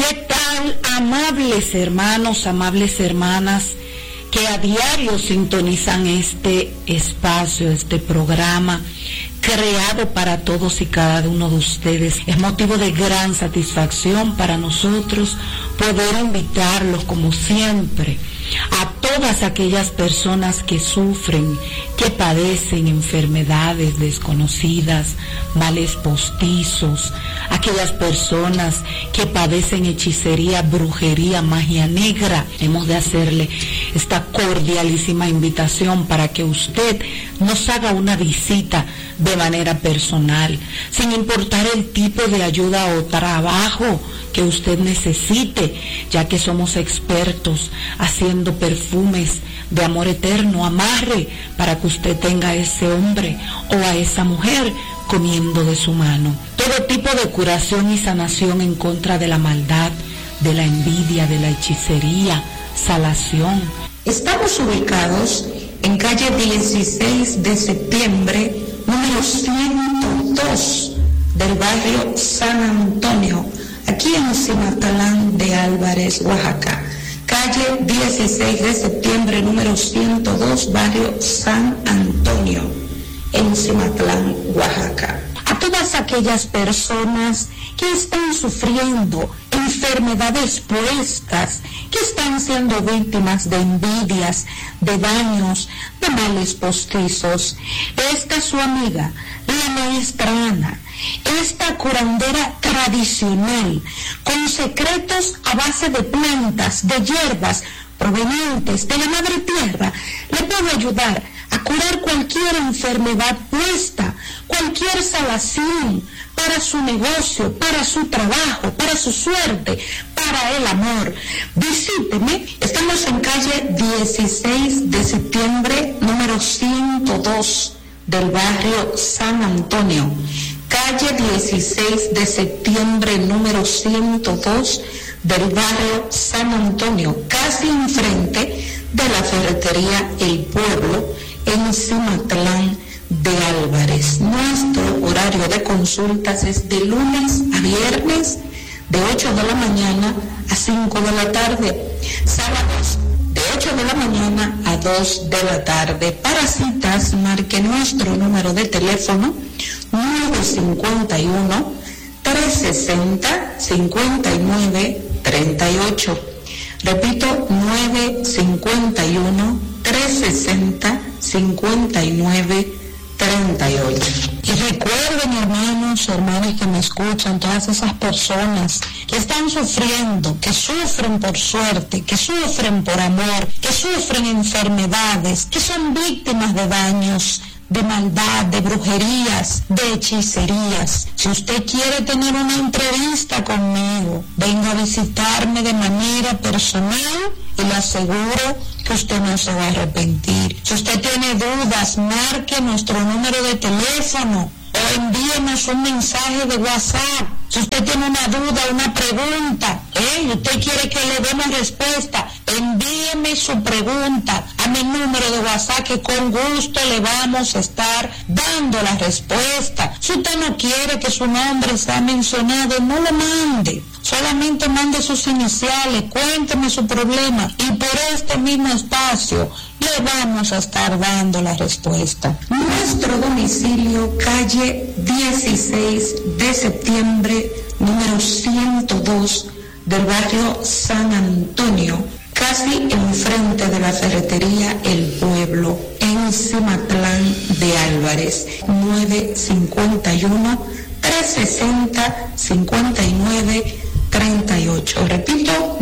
¿Qué tal, amables hermanos, amables hermanas, que a diario sintonizan este espacio, este programa creado para todos y cada uno de ustedes? Es motivo de gran satisfacción para nosotros poder invitarlos, como siempre, a todas aquellas personas que sufren, que padecen enfermedades desconocidas, males postizos, aquellas personas que padecen hechicería, brujería, magia negra. Hemos de hacerle esta cordialísima invitación para que usted nos haga una visita de manera personal, sin importar el tipo de ayuda o trabajo que usted necesite, ya que somos expertos haciendo perfumes de amor eterno, amarre, para que usted tenga a ese hombre o a esa mujer comiendo de su mano. Todo tipo de curación y sanación en contra de la maldad, de la envidia, de la hechicería, salación. Estamos ubicados en calle 16 de septiembre, número 102 del barrio San Antonio, aquí en Cimatlán de Álvarez, Oaxaca. Calle 16 de septiembre, número 102, barrio San Antonio, en Cimatlán, Oaxaca. A todas aquellas personas que están sufriendo enfermedades puestas, que están siendo víctimas de envidias, de daños, de males postizos, esta su amiga, la maestra Ana, esta curandera tradicional, con secretos a base de plantas, de hierbas provenientes de la madre tierra, le puede ayudar a curar cualquier enfermedad puesta, cualquier salación, para su negocio, para su trabajo, para su suerte, para el amor. Visíteme. Estamos en calle 16 de septiembre, número 102 del barrio San Antonio. Calle 16 de septiembre, número 102 del barrio San Antonio, casi enfrente de la ferretería El Pueblo, en Cimatlán de Álvarez. Nuestro horario de consultas es de lunes a viernes, de 8 de la mañana a 5 de la tarde, sábados de 8 de la mañana a 2 de la tarde. Para citas, marque nuestro número de teléfono 951-360-5938. Repito, 951-360-5938. Y recuerden, hermanos, hermanas que me escuchan, todas esas personas que están sufriendo, que sufren por suerte, que sufren por amor, que sufren enfermedades, que son víctimas de daños, de maldad, de brujerías, de hechicerías. Si usted quiere tener una entrevista conmigo, venga a visitarme de manera personal y le aseguro que usted no se va a arrepentir. Si usted tiene dudas, marque nuestro número de teléfono o envíenos un mensaje de WhatsApp. Si usted tiene una duda, una pregunta, y usted quiere que le demos respuesta, envíeme su pregunta a mi número de WhatsApp, que con gusto le vamos a estar dando la respuesta. Si usted no quiere que su nombre sea mencionado, no lo mande. Solamente mande sus iniciales, cuénteme su problema y por este mismo espacio le vamos a estar dando la respuesta. Nuestro domicilio, calle 16 de septiembre, número 102 del barrio San Antonio, casi enfrente de la ferretería El Pueblo, en Cimatlán de Álvarez. 951-360-5938. Repito,